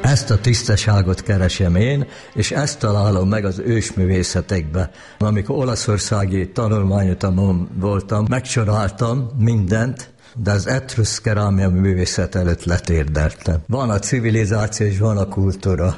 Ezt a tisztaságot keresem én, és ezt találom meg az ősművészetekbe. Amikor olaszországi tanulmányutamon voltam, megcsodáltam mindent, de az etrusz kerámia művészet előtt letérdeltem. Van a civilizáció és van a kultúra.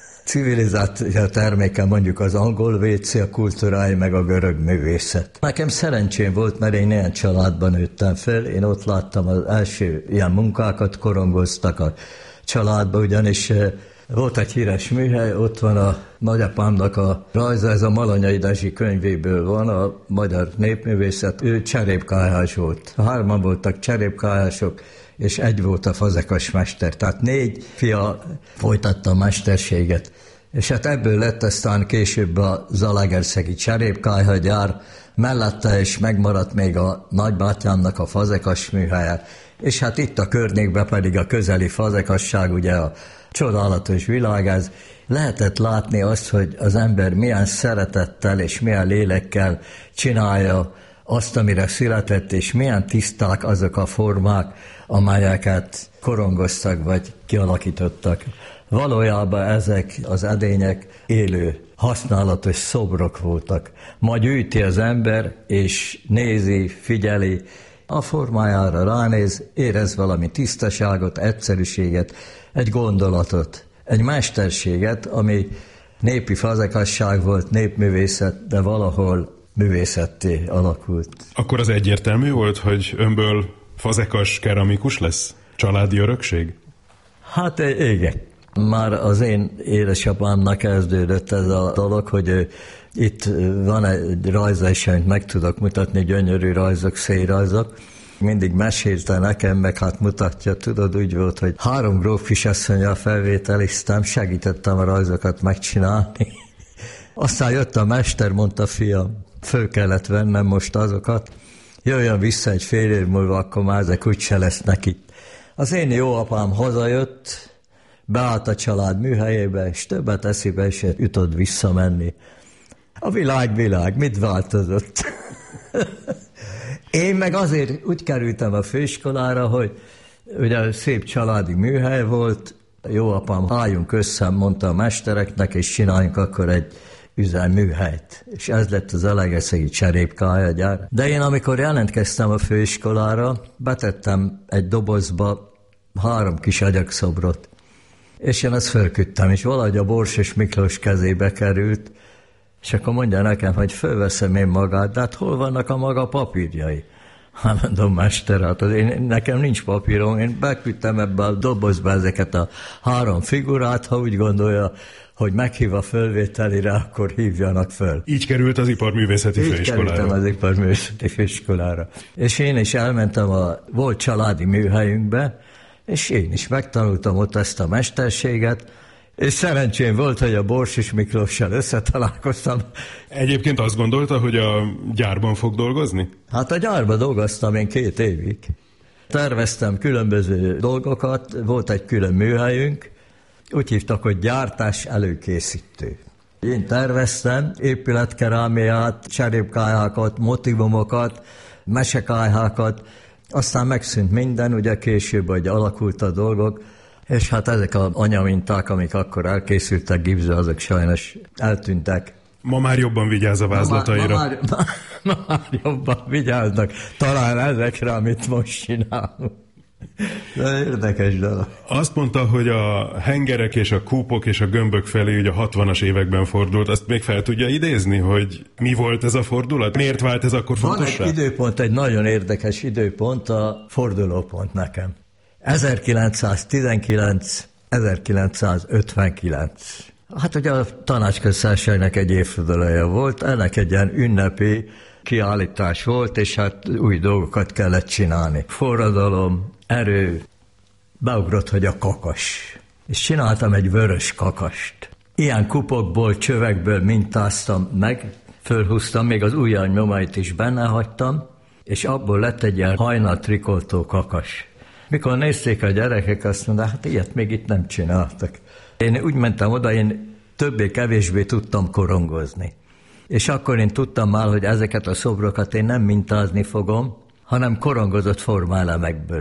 Civilizáció terméke mondjuk az angol WC, a kultúrája meg a görög művészet. Nekem szerencsém volt, mert én ilyen családban nőttem fel, én ott láttam az első ilyen munkákat, korongoztak a családba, ugyanis volt egy híres műhely, ott van a nagyapámnak a rajza, ez a Malanyai Dezsi könyvéből van, a magyar népművészet, ő cserépkályhás volt. 3 voltak cserépkályhások, és 1 volt a fazekas mester. Tehát 4 fia folytatta a mesterséget. És hát ebből lett aztán később a zalaegerszegi cserépkályhagyár, mellette is megmaradt még a nagybátyámnak a fazekas műhelye. És hát itt a környékben pedig a közeli fazekasság, ugye a csodálatos világ, ez lehetett látni azt, hogy az ember milyen szeretettel és milyen lélekkel csinálja azt, amire született, és milyen tiszták azok a formák, amelyeket korongoztak vagy kialakítottak. Valójában ezek az edények élő, használatos szobrok voltak. Ma gyűjti az ember, és nézi, figyeli, a formájára ránéz, érez valami tisztaságot, egyszerűséget, egy gondolatot, egy mesterséget, ami népi fazekasság volt, népművészet, de valahol művészetté alakult. Akkor az egyértelmű volt, hogy önből fazekas keramikus lesz? Családi örökség? Hát igen. Már az én édesapámnak kezdődött ez a dolog, hogy itt van egy rajza is, amit meg tudok mutatni, gyönyörű rajzok, szélrajzok. Mindig mesélte nekem, meg hát mutatja, tudod, úgy volt, hogy 3 gróf kisasszonnyal felvételiztem, segítettem a rajzokat megcsinálni. Aztán jött a mester, mondta, fiam, föl kellett vennem most azokat, jöjjön vissza egy fél év múlva, akkor már ezek úgyse lesznek itt. Az én jó apám hazajött, beállt a család műhelyébe, és többet eszébe is jutott visszamenni. A világ, mit változott? Én meg azért úgy kerültem a főiskolára, hogy ugye szép családi műhely volt, jó apám, álljunk össze, mondta a mestereknek, és csináljunk akkor egy üzemműhelyt. És ez lett az zalaegerszegi cserépkályhagyár. De én, amikor jelentkeztem a főiskolára, betettem egy dobozba 3 kis agyagszobrot. És én ezt fölküldtem, és valahogy a Borsos Miklós kezébe került, és akkor mondja nekem, hogy fölveszem én magát, de hát hol vannak a maga papírjai? Hát mondom, mester, hát nekem nincs papírom, én beküldtem ebbe a dobozba ezeket a 3 figurát, ha úgy gondolja, hogy meghív a fölvételire, akkor hívjanak föl. Így került az iparművészeti főiskolára. Így kerültem az iparművészeti főiskolára. És én is elmentem a volt családi műhelyünkbe, és én is megtanultam ott ezt a mesterséget, és szerencsém volt, hogy a Borsos Miklóssal összetalálkoztam. Egyébként azt gondolta, hogy a gyárban fog dolgozni? Hát a gyárban dolgoztam én 2 évig. Terveztem különböző dolgokat, volt egy külön műhelyünk, úgy hívtak, hogy gyártás előkészítő. Én terveztem épületkerámiát, cserépkályhákat, motivumokat, mesekályhákat, aztán megszűnt minden, ugye később, hogy alakult a dolgok, és hát ezek az anyaminták, amik akkor elkészültek gipszbe, azok sajnos eltűntek. Ma már jobban vigyáz a vázlataira. Ma már jobban vigyáznak, talán ezekre, amit most csinálunk. De érdekes dolog. Azt mondta, hogy a hengerek és a kúpok és a gömbök felé ugye a 60-as években fordult. Azt még fel tudja idézni, hogy mi volt ez a fordulat? Miért vált ez akkor fontossá? Van egy időpont, egy nagyon érdekes időpont, a fordulópont nekem. 1919-1959. Hát ugye a Tanácsköztársaságnak egy évfordulója volt, ennek egy ilyen ünnepi kiállítás volt, és hát új dolgokat kellett csinálni. Forradalom, erő, beugrott, hogy a kakas. És csináltam egy vörös kakast. Ilyen kupokból, csövekből mintáztam meg, fölhúztam, még az ujjam nyomait is benne hagytam, és abból lett egy ilyen hajnaltrikoltó kakas. Mikor nézték a gyerekek, azt mondták, hát ilyet még itt nem csináltak. Én úgy mentem oda, én többé-kevésbé tudtam korongozni. És akkor én tudtam már, hogy ezeket a szobrokat én nem mintázni fogom, hanem korongozott formálemekből.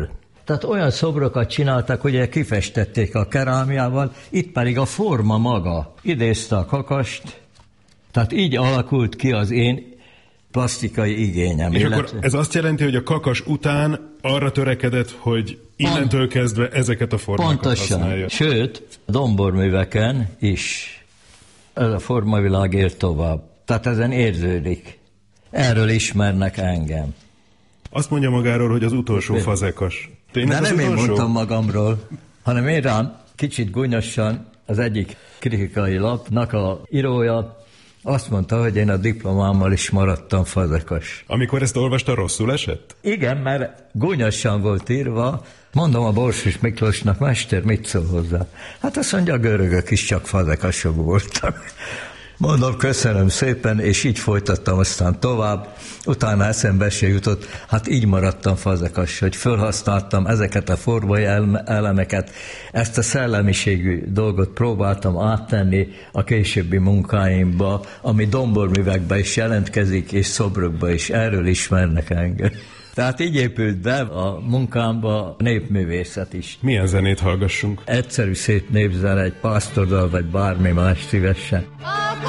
Tehát olyan szobrokat csináltak, hogy kifestették a kerámiával, itt pedig a forma maga idézte a kakast, tehát így alakult ki az én plastikai igényem. És akkor ez azt jelenti, hogy a kakas után arra törekedett, hogy innentől kezdve ezeket a formákat használja. Sőt, domborműveken is ez a formavilág ér tovább. Tehát ezen érződik. Erről ismernek engem. Azt mondja magáról, hogy az utolsó fazekas. De nem én mondtam magamról, hanem én rám kicsit gúnyosan az egyik kritikai lapnak a írója azt mondta, hogy én a diplomámmal is maradtam fazekas. Amikor ezt olvasta, rosszul esett? Igen, mert gúnyosan volt írva. Mondom a Borsos Miklósnak, mester, mit szól hozzá? Hát azt mondja, a görögök is csak fazekasok voltak. Mondom, köszönöm szépen, és így folytattam aztán tovább. Utána eszembe se jutott, hát így maradtam fazekas, hogy felhasználtam ezeket a formai elemeket, ezt a szellemiségű dolgot próbáltam áttenni a későbbi munkáimba, ami domborművekben is jelentkezik, és szobrokban is, erről ismernek engem. Tehát így épült be a munkámba a népművészet is. Milyen zenét hallgassunk? Egyszerű szép népzene, egy pásztordal, vagy bármi más szívesen.